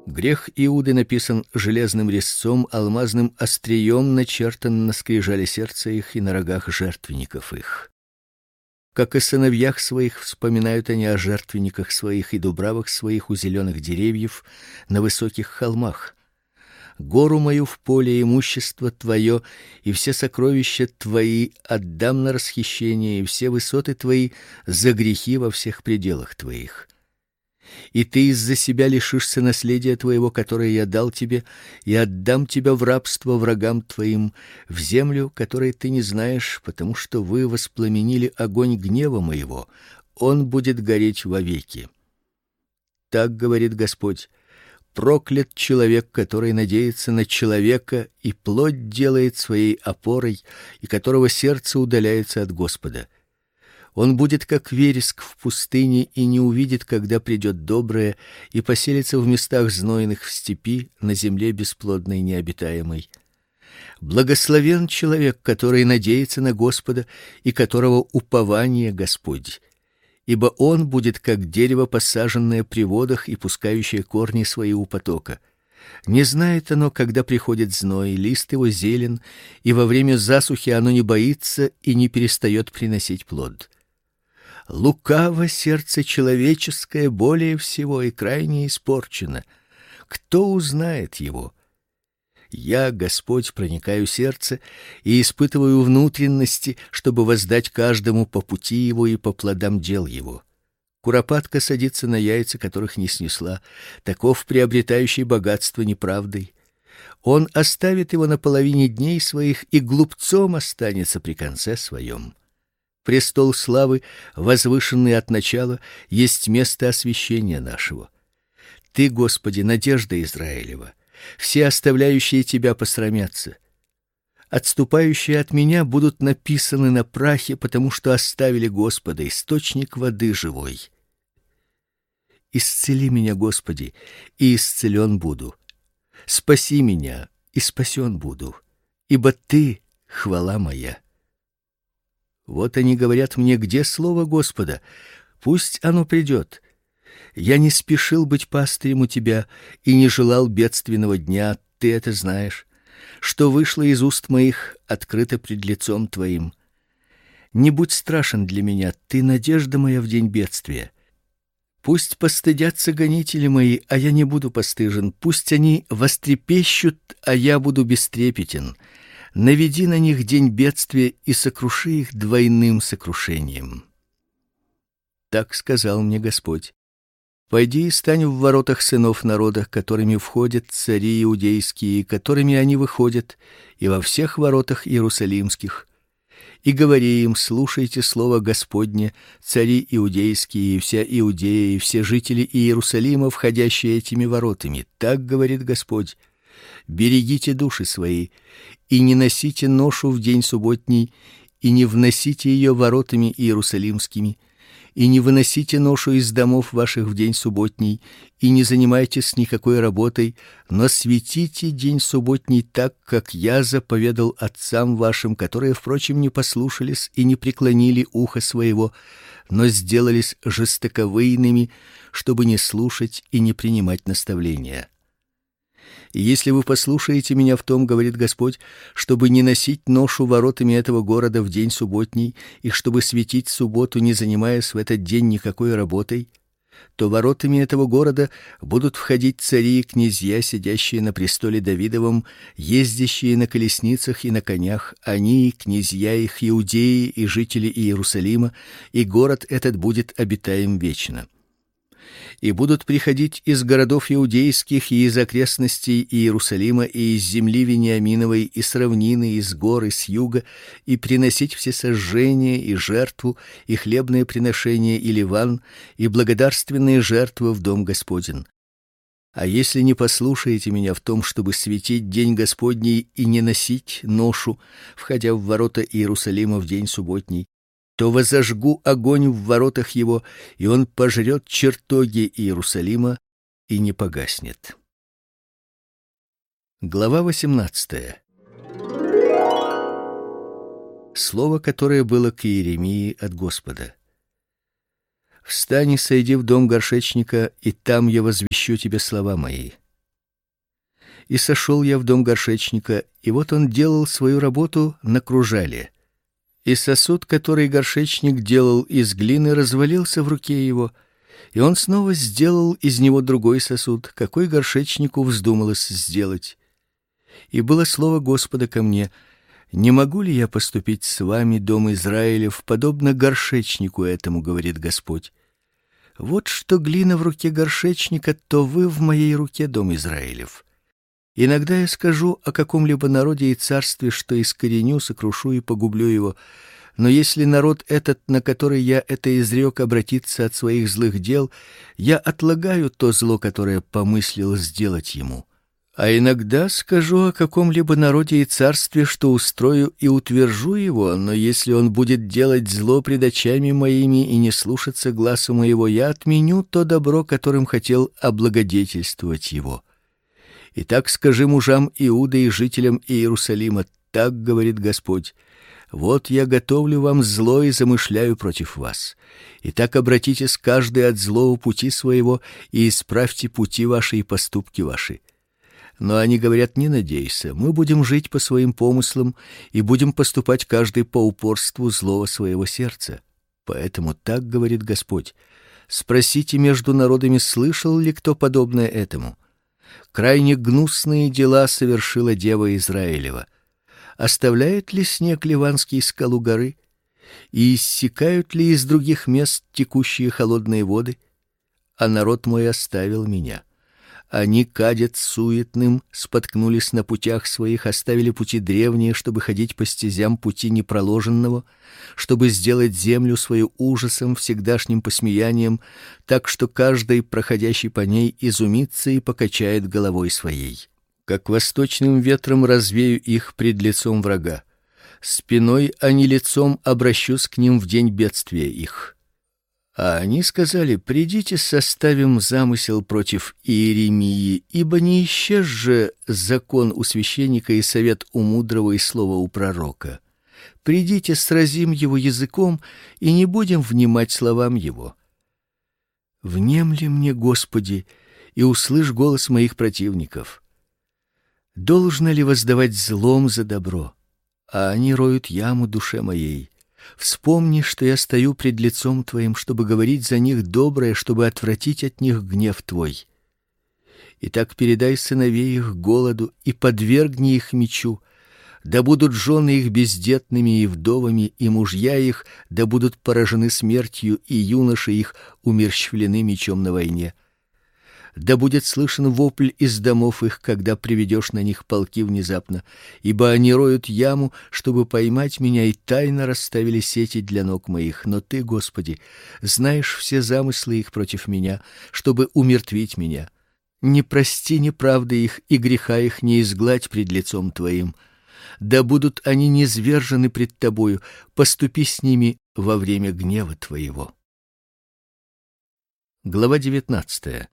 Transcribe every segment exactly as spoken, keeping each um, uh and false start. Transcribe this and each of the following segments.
Грех Иуды написан железным резцом, алмазным острием начертан на скрижали сердца их и на рогах жертвенников их. Как о сыновьях своих вспоминают они о жертвенниках своих и дубравах своих у зеленых деревьев на высоких холмах. Гору мою в поле, имущество твое и все сокровища твои отдам на расхищение, и все высоты твои за грехи во всех пределах твоих. И ты из-за себя лишишься наследия твоего, которое я дал тебе, и отдам тебя в рабство врагам твоим, в землю, которой ты не знаешь, потому что вы воспламенили огонь гнева моего, он будет гореть вовеки. Так говорит Господь: проклят человек, который надеется на человека и плоть делает своей опорой, и которого сердце удаляется от Господа. Он будет как вереск в пустыне и не увидит, когда придет доброе, и поселится в местах знойных в степи, на земле бесплодной необитаемой. Благословен человек, который надеется на Господа и которого упование Господь. Ибо он будет как дерево, посаженное при водах и пускающее корни свои у потока. Не знает оно, когда приходит зной, лист его зелен, и во время засухи оно не боится и не перестает приносить плод. Лукаво сердце человеческое более всего и крайне испорчено. Кто узнает его? Я, Господь, проникаю в сердце и испытываю внутренности, чтобы воздать каждому по пути его и по плодам дел его. Куропатка садится на яйца, которых не снесла, таков приобретающий богатство неправдой. Он оставит его на половине дней своих и глупцом останется при конце своем. Престол славы, возвышенный от начала, есть место освящения нашего. Ты, Господи, надежда Израилева. Все оставляющие тебя посрамятся. Отступающие от меня будут написаны на прахе, потому что оставили Господа, источник воды живой. Исцели меня, Господи, и исцелен буду. Спаси меня, и спасен буду, ибо Ты — хвала моя. Вот они говорят мне: где слово Господа? Пусть оно придет. Я не спешил быть пастырем у тебя и не желал бедственного дня, ты это знаешь. Что вышло из уст моих, открыто пред лицом твоим. Не будь страшен для меня, ты надежда моя в день бедствия. Пусть постыдятся гонители мои, а я не буду постыжен. Пусть они вострепещут, а я буду бестрепетен. Наведи на них день бедствия и сокруши их двойным сокрушением. Так сказал мне Господь: пойди и стань в воротах сынов народа, которыми входят цари иудейские, которыми они выходят, и во всех воротах иерусалимских. И говори им: слушайте слово Господне, цари иудейские, и вся Иудея, и все жители Иерусалима, входящие этими воротами. Так говорит Господь: берегите души свои, и не носите ношу в день субботний, и не вносите ее воротами иерусалимскими, и не выносите ношу из домов ваших в день субботний, и не занимайтесь никакой работой, но светите день субботний так, как я заповедал отцам вашим, которые, впрочем, не послушались и не преклонили ухо своего, но сделались жестоковыйными, чтобы не слушать и не принимать наставления. И если вы послушаете меня в том, говорит Господь, чтобы не носить ношу воротами этого города в день субботний, и чтобы светить субботу, не занимаясь в этот день никакой работой, то воротами этого города будут входить цари и князья, сидящие на престоле Давидовом, ездящие на колесницах и на конях, они, князья их, иудеи и жители Иерусалима, и город этот будет обитаем вечно. И будут приходить из городов иудейских и из окрестностей Иерусалима и из земли Вениаминовой и с равнины, и с гор, и с юга, и приносить всесожжение и жертву, и хлебные приношения и ливан, и благодарственные жертвы в дом Господень. А если не послушаете меня в том, чтобы светить день Господний и не носить ношу, входя в ворота Иерусалима в день субботний, то возожгу огонь в воротах его, и он пожрет чертоги Иерусалима и не погаснет. Глава восемнадцатая. Слово, которое было к Иеремии от Господа. «Встань и сойди в дом горшечника, и там я возвещу тебе слова мои. И сошел я в дом горшечника, и вот он делал свою работу на кружале. И сосуд, который горшечник делал из глины, развалился в руке его, и он снова сделал из него другой сосуд, какой горшечнику вздумалось сделать. И было слово Господа ко мне: не могу ли я поступить с вами, дом Израилев, подобно горшечнику этому, говорит Господь. Вот что глина в руке горшечника, то вы в моей руке, дом Израилев. Иногда я скажу о каком-либо народе и царстве, что искореню, сокрушу и погублю его. Но если народ этот, на который я это изрек, обратится от своих злых дел, я отлагаю то зло, которое помыслил сделать ему. А иногда скажу о каком-либо народе и царстве, что устрою и утвержу его, но если он будет делать зло пред очами моими и не слушаться гласа моего, я отменю то добро, которым хотел облагодетельствовать его. Итак, скажи мужам Иуды и жителям Иерусалима: так говорит Господь: вот я готовлю вам зло и замышляю против вас. Итак, обратитесь каждый от злого пути своего и исправьте пути ваши и поступки ваши. Но они говорят: не надейся, мы будем жить по своим помыслам и будем поступать каждый по упорству злого своего сердца. Поэтому так говорит Господь: спросите между народами, слышал ли кто подобное этому? Крайне гнусные дела совершила дева Израилева. Оставляет ли снег ливанский скалу горы, и иссякают ли из других мест текущие холодные воды? А народ мой оставил меня. Они кадят суетным, споткнулись на путях своих, оставили пути древние, чтобы ходить по стезям пути непроложенного, чтобы сделать землю свою ужасом, всегдашним посмеянием, так что каждый, проходящий по ней, изумится и покачает головой своей. Как восточным ветром развею их пред лицом врага, спиной, а не лицом обращусь к ним в день бедствия их. А они сказали: придите, составим замысел против Иеремии, ибо не исчез же закон у священника и совет у мудрого и слово у пророка. Придите, сразим его языком и не будем внимать словам его. Внемли мне, Господи, и услышь голос моих противников. Должно ли воздавать злом за добро? А они роют яму душе моей. Вспомни, что я стою пред лицом Твоим, чтобы говорить за них доброе, чтобы отвратить от них гнев Твой. Итак, передай сыновей их голоду и подвергни их мечу, да будут жены их бездетными и вдовами, и мужья их да будут поражены смертью, и юноши их умерщвлены мечом на войне. Да будет слышен вопль из домов их, когда приведешь на них полки внезапно, ибо они роют яму, чтобы поймать меня, и тайно расставили сети для ног моих. Но Ты, Господи, знаешь все замыслы их против меня, чтобы умертвить меня. Не прости неправды их, и греха их не изгладь пред лицом Твоим. Да будут они низвержены пред Тобою, поступи с ними во время гнева Твоего. Глава девятнадцатая.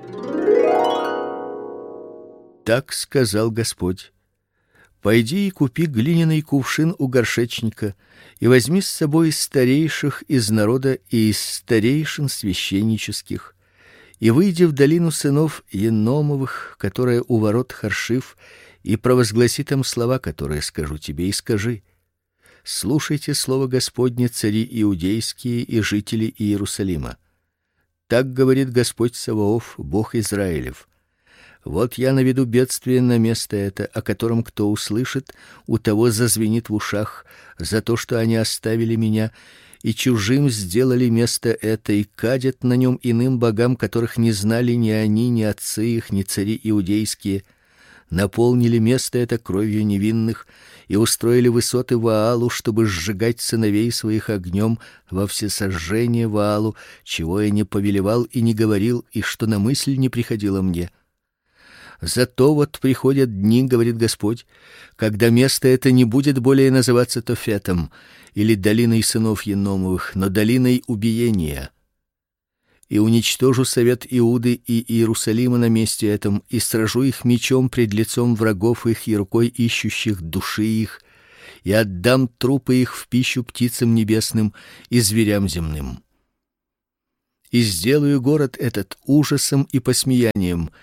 Так сказал Господь: пойди и купи глиняный кувшин у горшечника и возьми с собой старейших из народа и из старейшин священнических, и выйди в долину сынов Еномовых, которая у ворот Харшиф, и провозгласи там слова, которые скажу тебе, и скажи: слушайте слово Господне, цари иудейские и жители Иерусалима. Так говорит Господь Саваоф, Бог Израилев: вот я наведу бедствие на место это, о котором кто услышит, у того зазвенит в ушах за то, что они оставили меня и чужим сделали место это, и кадят на нем иным богам, которых не знали ни они, ни отцы их, ни цари иудейские, наполнили место это кровью невинных и устроили высоты Ваалу, чтобы сжигать сыновей своих огнем во всесожжение Ваалу, чего я не повелевал и не говорил, и что на мысль не приходило мне. Зато вот приходят дни, говорит Господь, когда место это не будет более называться Тофетом или долиной сынов Еномовых, но долиной убиения. И уничтожу совет Иуды и Иерусалима на месте этом, и сражу их мечом пред лицом врагов их и рукой ищущих души их, и отдам трупы их в пищу птицам небесным и зверям земным. И сделаю город этот ужасом и посмеянием,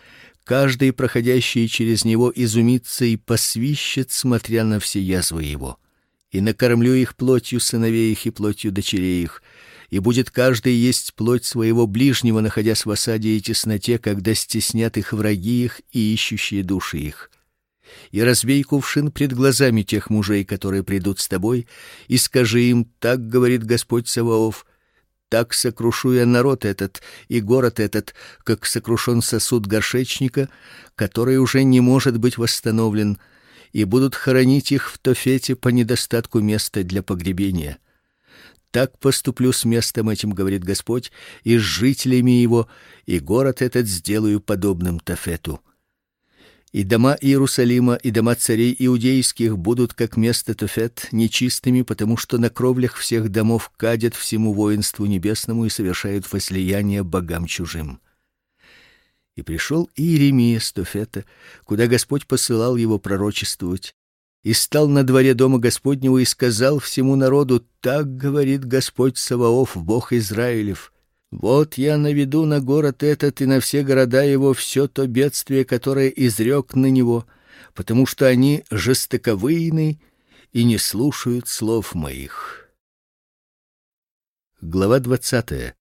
каждый, проходящий через него, изумится и посвищет, смотря на все язвы его. И накормлю их плотью сыновей их и плотью дочерей их, и будет каждый есть плоть своего ближнего, находясь в осаде и тесноте, когда стеснят их враги их и ищущие души их. И разбей кувшин пред глазами тех мужей, которые придут с тобой, и скажи им: так говорит Господь Саваоф: так сокрушу я народ этот и город этот, как сокрушен сосуд горшечника, который уже не может быть восстановлен, и будут хоронить их в Тофете по недостатку места для погребения. Так поступлю с местом этим, говорит Господь, и с жителями его, и город этот сделаю подобным Тофету. И дома Иерусалима, и дома царей иудейских будут как место Тофет, нечистыми, потому что на кровлях всех домов кадят всему воинству небесному и совершают возлияние богам чужим. И пришел Иеремия с Тофета, куда Господь посылал его пророчествовать, и стал на дворе дома Господнего и сказал всему народу: так говорит Господь Саваоф, Бог Израилев: вот я наведу на город этот и на все города его все то бедствие, которое изрек на него, потому что они жестоковыйны и не слушают слов моих. Глава двадцатая.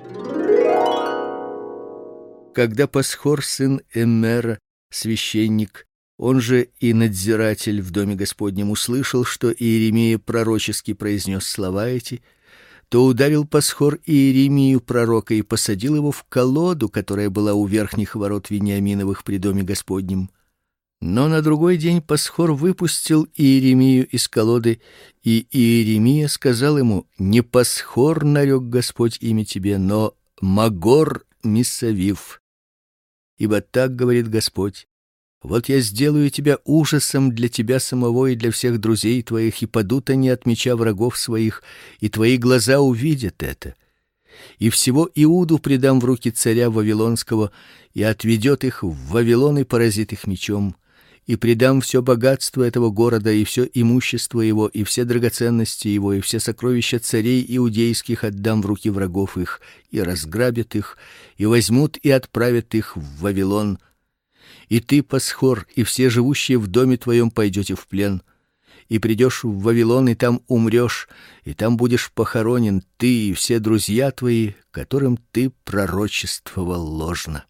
Когда Пасхор сын Эммера, священник, он же и надзиратель в доме Господнем, услышал, что Иеремия пророчески произнес слова эти, то ударил Пасхор Иеремию пророка и посадил его в колоду, которая была у верхних ворот Вениаминовых при доме Господнем. Но на другой день Пасхор выпустил Иеремию из колоды, и Иеремия сказал ему: не Пасхор нарек Господь имя тебе, но Магор Миссавив. Ибо так говорит Господь: вот я сделаю тебя ужасом для тебя самого и для всех друзей твоих, и падут они от меча врагов своих, и твои глаза увидят это. И всего Иуду предам в руки царя Вавилонского, и отведет их в Вавилон и поразит их мечом. И предам все богатство этого города, и все имущество его, и все драгоценности его, и все сокровища царей иудейских отдам в руки врагов их, и разграбят их, и возьмут и отправят их в Вавилон. И ты, Пасхор, и все живущие в доме твоем пойдете в плен, и придешь в Вавилон, и там умрешь, и там будешь похоронен, ты и все друзья твои, которым ты пророчествовал ложно.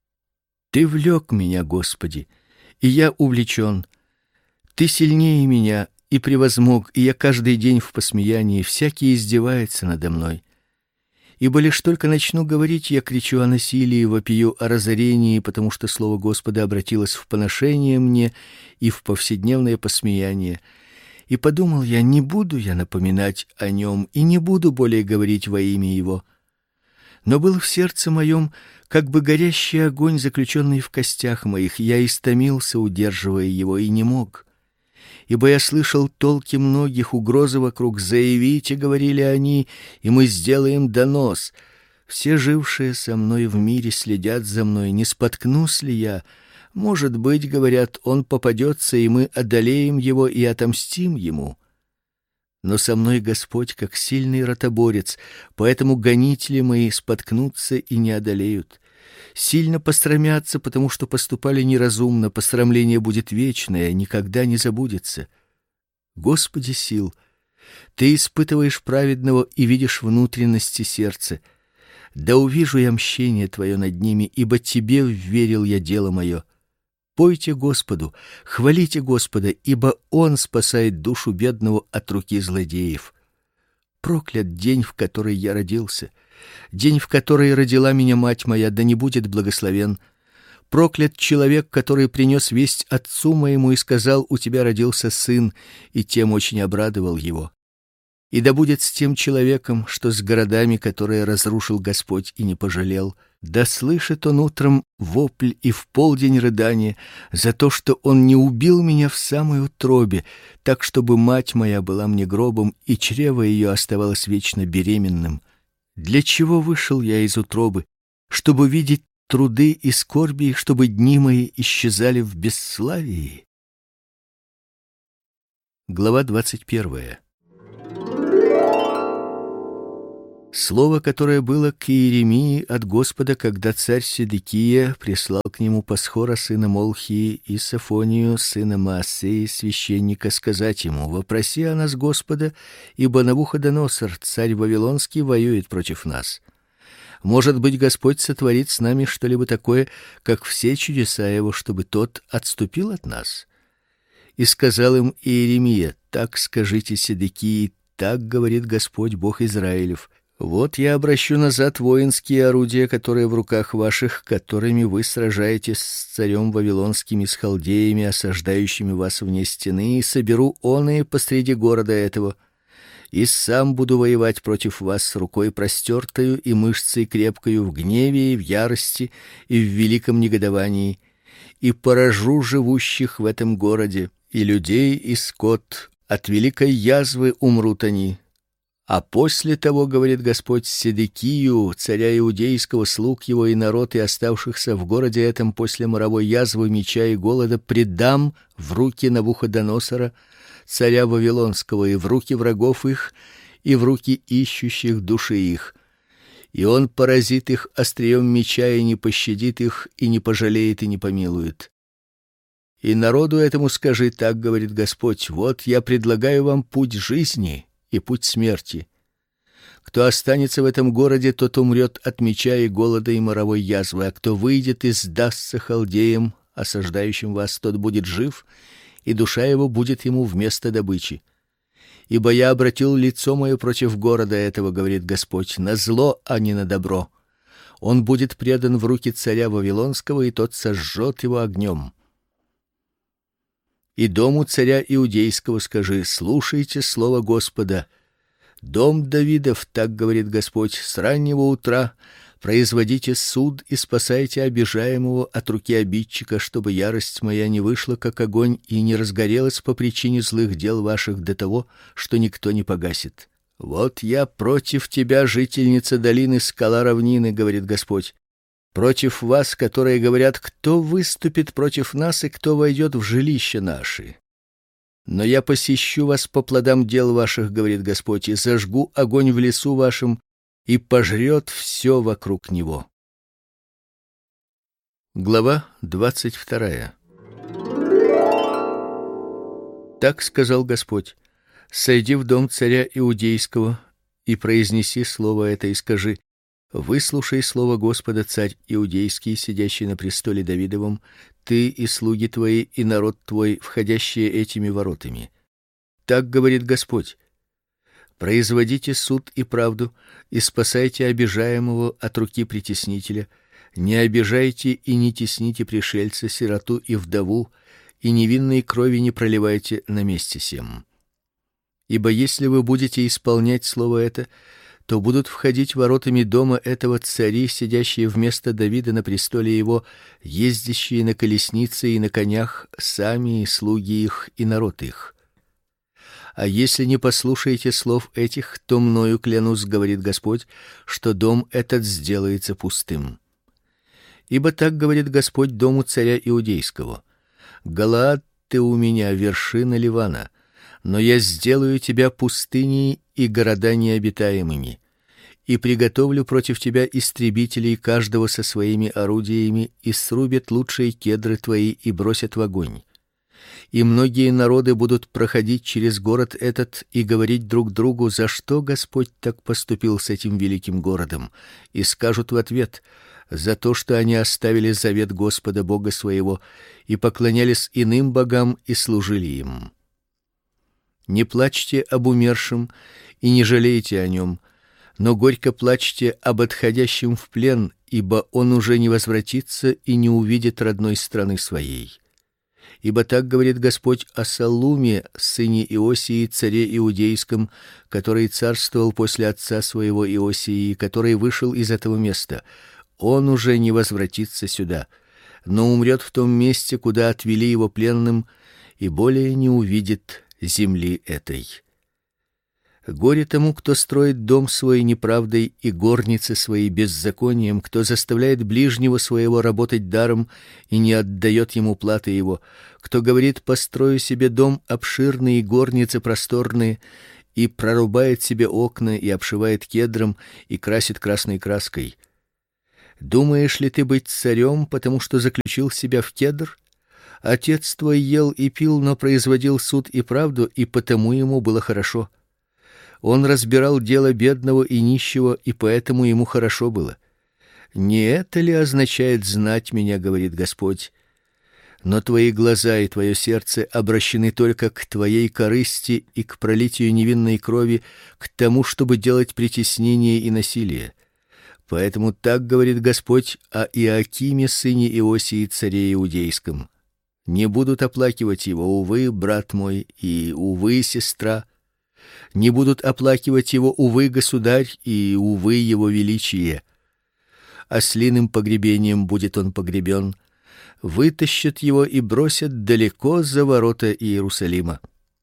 Ты влек меня, Господи, и я увлечен. Ты сильнее меня и превозмог, и я каждый день в посмеянии, всякий издевается надо мной. Ибо лишь только начну говорить, я кричу о насилии, вопию о разорении, потому что слово Господа обратилось в поношение мне и в повседневное посмеяние. И подумал я: не буду я напоминать о нем и не буду более говорить во имя его. Но был в сердце моем как бы горящий огонь, заключенный в костях моих. Я истомился, удерживая его, и не мог. Ибо я слышал толки многих, угрозы вокруг: заявите, говорили они, и мы сделаем донос. Все жившие со мной в мире следят за мной, не споткнусь ли я. Может быть, говорят, он попадется, и мы одолеем его и отомстим ему. Но со мной Господь как сильный ротоборец, поэтому гонители мои споткнутся и не одолеют. Сильно посрамятся, потому что поступали неразумно, посрамление будет вечное, никогда не забудется. Господи сил, ты испытываешь праведного и видишь внутренности сердца. Да увижу я мщение твое над ними, ибо тебе вверил я дело мое. Пойте Господу, хвалите Господа, ибо Он спасает душу бедного от руки злодеев. Проклят день, в который я родился, день, в который родила меня мать моя, да не будет благословен. Проклят человек, который принес весть отцу моему и сказал: у тебя родился сын, и тем очень обрадовал его. И да будет с тем человеком, что с городами, которые разрушил Господь и не пожалел. Да слышит он утром вопль и в полдень рыдание за то, что он не убил меня в самой утробе, так чтобы мать моя была мне гробом и чрево ее оставалось вечно беременным. Для чего вышел я из утробы? Чтобы видеть труды и скорби, чтобы дни мои исчезали в бесславии. Глава двадцать первая. Слово, которое было к Иеремии от Господа, когда царь Седекия прислал к нему Пасхора сына Молхии и Софонию сына Маасеи священника сказать ему: «Вопроси о нас Господа, ибо Навуходоносор, царь вавилонский, воюет против нас. Может быть, Господь сотворит с нами что-либо такое, как все чудеса его, чтобы тот отступил от нас». И сказал им Иеремия: «Так скажите Седекии: так говорит Господь Бог Израилев: вот я обращу назад воинские орудия, которые в руках ваших, которыми вы сражаетесь с царем вавилонским и с халдеями, осаждающими вас вне стены, и соберу оные посреди города этого, и сам буду воевать против вас с рукой простертою и мышцей крепкою, в гневе и в ярости и в великом негодовании, и поражу живущих в этом городе, и людей, и скот, от великой язвы умрут они. А после того, говорит Господь, Седекию, царя иудейского, слуг его и народ, и оставшихся в городе этом после моровой язвы, меча и голода, предам в руки Навуходоносора, царя вавилонского, и в руки врагов их, и в руки ищущих души их. И он поразит их острием меча, и не пощадит их, и не пожалеет, и не помилует. И народу этому скажи: так говорит Господь: вот я предлагаю вам путь жизни и путь смерти. Кто останется в этом городе, тот умрет от меча и голода и моровой язвы, а кто выйдет и сдастся халдеям, осаждающим вас, тот будет жив, и душа его будет ему вместо добычи. Ибо я обратил лицо мое против города этого, говорит Господь, на зло, а не на добро. Он будет предан в руки царя вавилонского, и тот сожжет его огнем. И дому царя иудейского скажи: слушайте слово Господа. Дом Давидов, так говорит Господь, с раннего утра производите суд и спасайте обижаемого от руки обидчика, чтобы ярость моя не вышла как огонь и не разгорелась по причине злых дел ваших до того, что никто не погасит. Вот я против тебя, жительница долины, скала равнины, говорит Господь. Против вас, которые говорят: кто выступит против нас и кто войдет в жилища наши? Но я посещу вас по плодам дел ваших, говорит Господь, и зажгу огонь в лесу вашем, и пожрет все вокруг него. Глава двадцать вторая. Так сказал Господь: сойди в дом царя иудейского и произнеси слово это и скажи: выслушай слово Господа, царь иудейский, сидящий на престоле Давидовом, ты и слуги твои и народ твой, входящие этими воротами. Так говорит Господь: производите суд и правду, и спасайте обижаемого от руки притеснителя, не обижайте и не тесните пришельца, сироту и вдову, и невинной крови не проливайте на месте сем. Ибо если вы будете исполнять слово это, то будут входить воротами дома этого цари, сидящие вместо Давида на престоле его, ездящие на колеснице и на конях, сами и слуги их и народ их. А если не послушаете слов этих, то мною клянусь, говорит Господь, что дом этот сделается пустым. Ибо так говорит Господь дому царя иудейского: Галаад, ты у меня вершина Ливана, но я сделаю тебя пустыней и города необитаемыми, и приготовлю против тебя истребителей, каждого со своими орудиями, и срубят лучшие кедры твои и бросят в огонь. И многие народы будут проходить через город этот и говорить друг другу: за что Господь так поступил с этим великим городом? И скажут в ответ: за то, что они оставили завет Господа Бога своего и поклонялись иным богам и служили им. Не плачьте об умершем и не жалейте о нем, но горько плачьте об отходящем в плен, ибо он уже не возвратится и не увидит родной страны своей. Ибо так говорит Господь о Салуме, сыне Иосии, царе иудейском, который царствовал после отца своего Иосии, который вышел из этого места. Он уже не возвратится сюда, но умрет в том месте, куда отвели его пленным, и более не увидит земли этой. Горе тому, кто строит дом свой неправдой и горницы свои беззаконием, кто заставляет ближнего своего работать даром и не отдает ему платы его, кто говорит: построю себе дом обширный и горницы просторные, и прорубает себе окна, и обшивает кедром, и красит красной краской. Думаешь ли ты быть царем, потому что заключил себя в кедр? Отец твой ел и пил, но производил суд и правду, и потому ему было хорошо. Он разбирал дело бедного и нищего, и поэтому ему хорошо было. Не это ли означает знать меня, говорит Господь? Но твои глаза и твое сердце обращены только к твоей корысти и к пролитию невинной крови, к тому, чтобы делать притеснение и насилие. Поэтому так говорит Господь о Иоакиме, сыне Иосии, царе иудейском: не будут оплакивать его, увы, брат мой, и увы, сестра. Не будут оплакивать его, увы, государь, и увы, его величие. Ослиным погребением будет он погребен. Вытащат его и бросят далеко за ворота Иерусалима.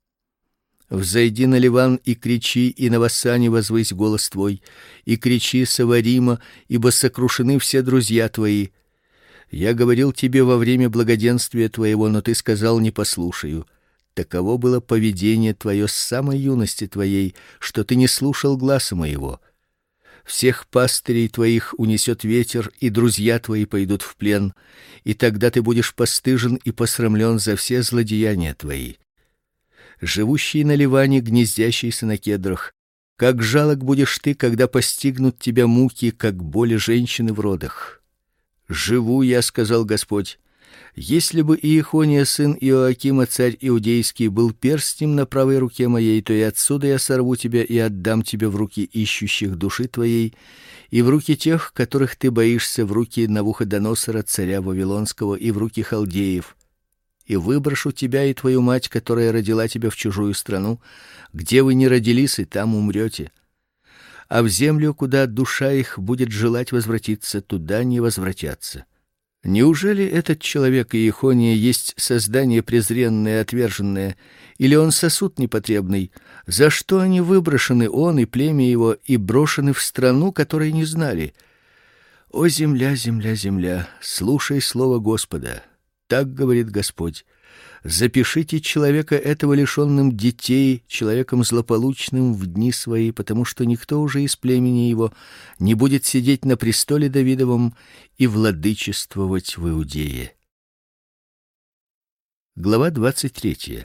Взойди на Ливан и кричи, и на Вассане возвысь голос твой, и кричи с Аварима, ибо сокрушены все друзья твои. Я говорил тебе во время благоденствия твоего, но ты сказал: не послушаю. Таково было поведение твое с самой юности твоей, что ты не слушал гласа моего. Всех пастырей твоих унесет ветер, и друзья твои пойдут в плен, и тогда ты будешь постыжен и посрамлен за все злодеяния твои. Живущий на Ливане, гнездящийся на кедрах, как жалок будешь ты, когда постигнут тебя муки, как боли женщины в родах. Живу я, сказал Господь. Если бы Иехония, сын Иоакима, царь иудейский, был перстнем на правой руке моей, то и отсюда я сорву тебя и отдам тебя в руки ищущих души твоей, и в руки тех, которых ты боишься, в руки Навуходоносора, царя вавилонского, и в руки халдеев. И выброшу тебя и твою мать, которая родила тебя, в чужую страну, где вы не родились, и там умрете. А в землю, куда душа их будет желать возвратиться, туда не возвратятся. Неужели этот человек Иехония есть создание презренное, отверженное, или он сосуд непотребный? За что они выброшены, он и племя его, и брошены в страну, которой не знали? О земля, земля, земля, слушай слово Господа. Так говорит Господь: запишите человека этого лишенным детей, человеком злополучным в дни свои, потому что никто уже из племени его не будет сидеть на престоле Давидовом и владычествовать в Иудее. Глава двадцать третья.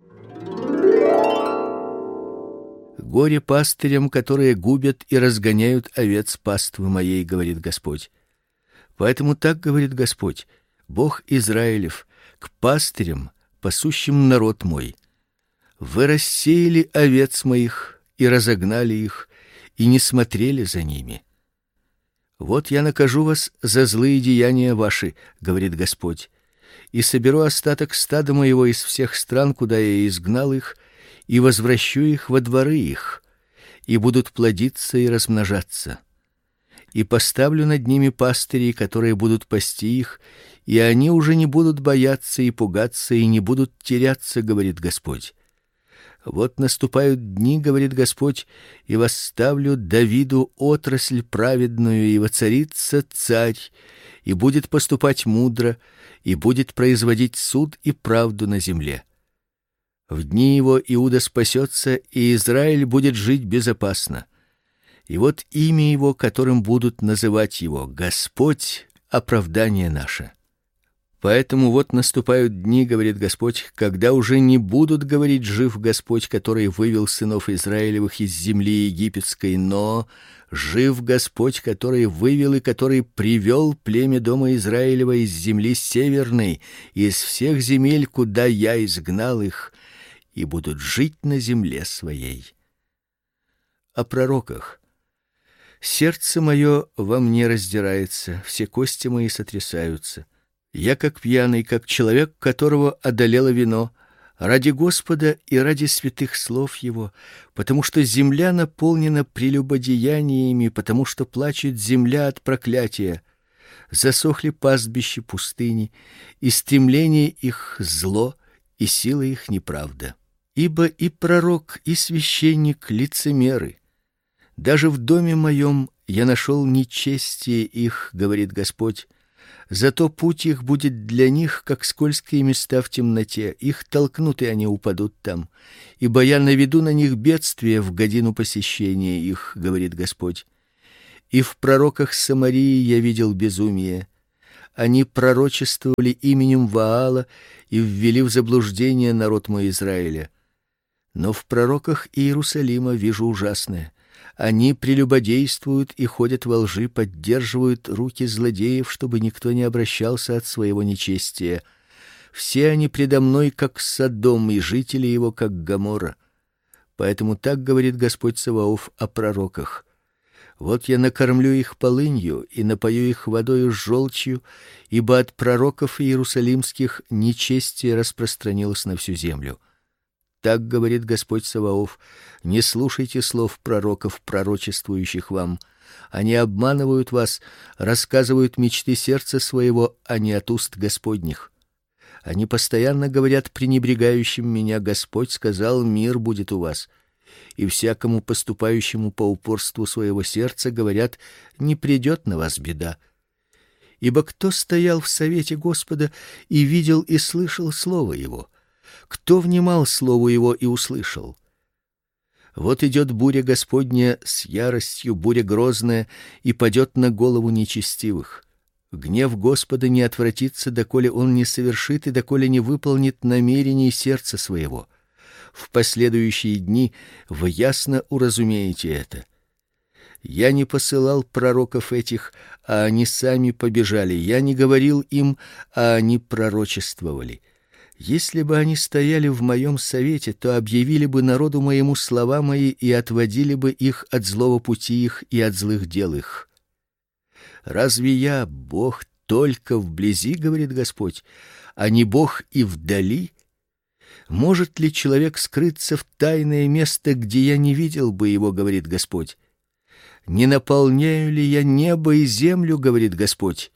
Горе пастырям, которые губят и разгоняют овец паствы моей, говорит Господь. Поэтому так говорит Господь, Бог Израилев, к пастырям, пасущим народ мой: вы рассеяли овец моих и разогнали их, и не смотрели за ними. Вот я накажу вас за злые деяния ваши, говорит Господь, и соберу остаток стада моего из всех стран, куда я изгнал их, и возвращу их во дворы их, и будут плодиться и размножаться. И поставлю над ними пастырей, которые будут пасти их, и они уже не будут бояться и пугаться, и не будут теряться, говорит Господь. Вот наступают дни, говорит Господь, и восставлю Давиду отрасль праведную, и воцарится царь, и будет поступать мудро, и будет производить суд и правду на земле. В дни его Иуда спасется, и Израиль будет жить безопасно. И вот имя его, которым будут называть его: Господь, оправдание наше. Поэтому вот наступают дни, говорит Господь, когда уже не будут говорить: жив Господь, который вывел сынов Израилевых из земли египетской, но жив Господь, который вывел и который привел племя дома Израилева из земли северной, из всех земель, куда я изгнал их, и будут жить на земле своей. О пророках. Сердце мое во мне раздирается, все кости мои сотрясаются. Я как пьяный, как человек, которого одолело вино, ради Господа и ради святых слов его, потому что земля наполнена прелюбодеяниями, потому что плачет земля от проклятия. Засохли пастбища пустыни, и стремление их зло, и сила их неправда. Ибо и пророк, и священник лицемеры. Даже в доме моем я нашел нечестие их, говорит Господь. Зато путь их будет для них, как скользкие места в темноте. Их толкнут, и они упадут там. Ибо я наведу на них бедствие в годину посещения их, говорит Господь. И в пророках Самарии я видел безумие. Они пророчествовали именем Ваала и ввели в заблуждение народ мой Израиля. Но в пророках Иерусалима вижу ужасное. Они прелюбодействуют и ходят во лжи, поддерживают руки злодеев, чтобы никто не обращался от своего нечестия. Все они предо мной, как Содом, и жители его, как Гоморра. Поэтому так говорит Господь Саваоф о пророках: вот я накормлю их полынью и напою их водою с желчью, ибо от пророков иерусалимских нечестие распространилось на всю землю. Так говорит Господь Саваоф: не слушайте слов пророков, пророчествующих вам. Они обманывают вас, рассказывают мечты сердца своего, а не от уст Господних. Они постоянно говорят пренебрегающим меня: Господь сказал, мир будет у вас. И всякому поступающему по упорству своего сердца говорят: не придет на вас беда. Ибо кто стоял в совете Господа и видел и слышал слово его? Кто внимал слову его и услышал? Вот идет буря Господня с яростью, буря грозная, и падет на голову нечестивых. Гнев Господа не отвратится, доколе он не совершит и доколе не выполнит намерений сердца своего. В последующие дни вы ясно уразумеете это. Я не посылал пророков этих, а они сами побежали. Я не говорил им, а они пророчествовали. Если бы они стояли в моем совете, то объявили бы народу моему слова мои и отводили бы их от злого пути их и от злых дел их. Разве я Бог только вблизи, говорит Господь, а не Бог и вдали? Может ли человек скрыться в тайное место, где я не видел бы его, говорит Господь? Не наполняю ли я небо и землю, говорит Господь?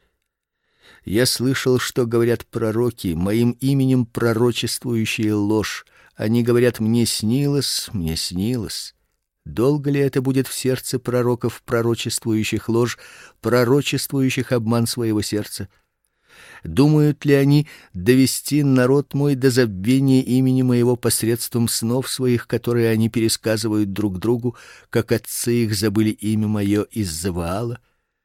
Я слышал, что говорят пророки, моим именем пророчествующие ложь. Они говорят: мне снилось, мне снилось. Долго ли это будет в сердце пророков, пророчествующих ложь, пророчествующих обман своего сердца? Думают ли они довести народ мой до забвения имени моего посредством снов своих, которые они пересказывают друг другу, как отцы их забыли имя мое из-за Ваала?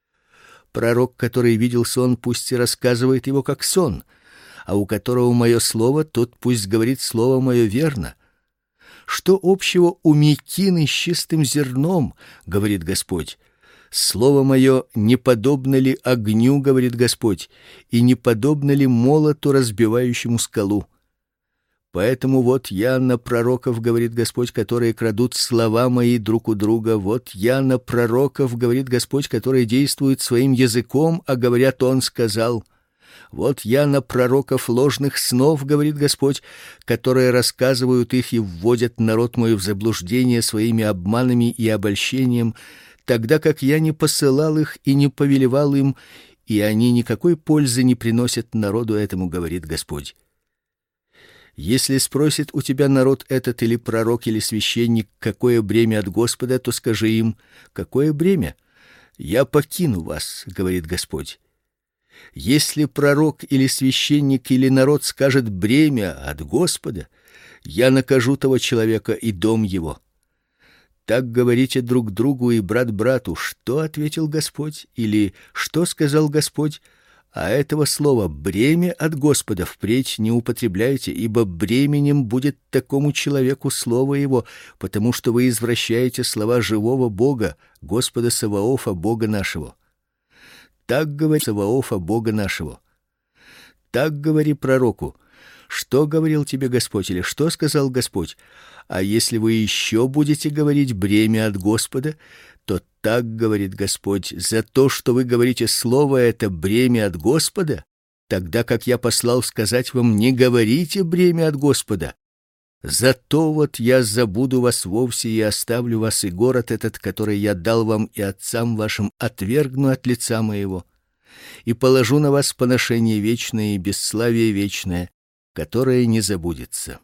Пророк, который видел сон, пусть и рассказывает его как сон, а у которого мое слово, тот пусть говорит слово мое верно. Что общего у мекины с чистым зерном, говорит Господь? Слово мое не подобно ли огню, говорит Господь, и не подобно ли молоту, разбивающему скалу? Поэтому вот я на пророков, говорит Господь, которые крадут слова мои друг у друга. Вот я на пророков, говорит Господь, которые действуют своим языком, а говорят: он сказал. Вот я на пророков ложных снов, говорит Господь, которые рассказывают их и вводят народ мой в заблуждение своими обманами и обольщением, тогда как я не посылал их и не повелевал им, и они никакой пользы не приносят народу этому, говорит Господь. Если спросит у тебя народ этот или пророк или священник, какое бремя от Господа, то скажи им: какое бремя? Я покину вас, говорит Господь. Если пророк или священник или народ скажет: бремя от Господа, я накажу того человека и дом его. Так говорите друг другу и брат брату: что ответил Господь или что сказал Господь? А этого слова бремя от Господа впредь не употребляйте, ибо бременем будет такому человеку слово его, потому что вы извращаете слова живого Бога, Господа Саваофа, Бога нашего. Так говорит Саваофа, Бога нашего. Так говори пророку: что говорил тебе Господь или что сказал Господь? А если вы еще будете говорить бремя от Господа, то так говорит Господь: за то, что вы говорите слово это бремя от Господа, тогда как я послал сказать вам: не говорите бремя от Господа. Зато вот я забуду вас вовсе и оставлю вас, и город этот, который я дал вам и отцам вашим, отвергну от лица моего, и положу на вас поношение вечное и бесславие вечное, которое не забудется.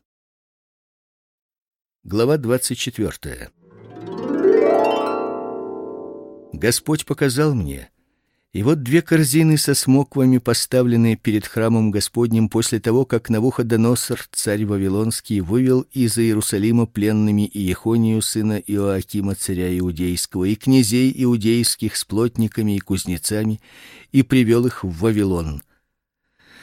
Глава двадцать четвёртая. Господь показал мне: И вот две корзины со смоквами, поставленные перед храмом Господним после того, как Навуходоносор, царь вавилонский, вывел из Иерусалима пленными Иехонию сына Иоакима, царя иудейского, и князей иудейских с плотниками и кузнецами, и привел их в Вавилон.